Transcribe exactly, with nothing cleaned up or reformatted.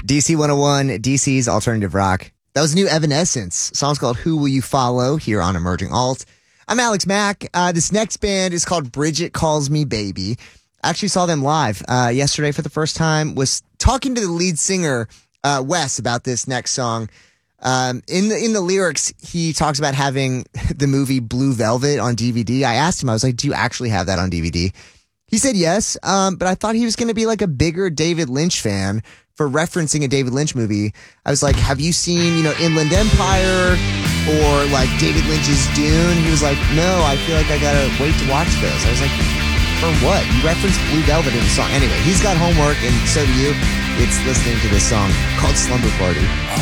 D C one oh one, D C's alternative rock. That was new Evanescence. The song's called Who Will You Follow here on Emerging Alt. I'm Alex Mack. Uh, this next band is called Bridget Calls Me Baby. I actually saw them live uh, yesterday for the first time. Was talking to the lead singer, uh, Wes, about this next song. Um, in the in the lyrics, he talks about having the movie Blue Velvet on D V D. I asked him, I was like, do you actually have that on D V D? He said yes, um, but I thought he was going to be like a bigger David Lynch fan for referencing a David Lynch movie. I was like, have you seen, you know, Inland Empire or like David Lynch's Dune? He was like, no, I feel like I got to wait to watch those. I was like, for what? You referenced Blue Velvet in the song. Anyway, he's got homework and so do you. It's listening to this song called Slumber Party.